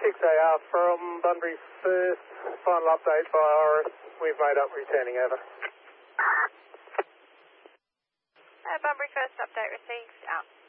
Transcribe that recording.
6AR from Bunbury First. Final update by Iris. We've made up returning, over. Bunbury First update received, out.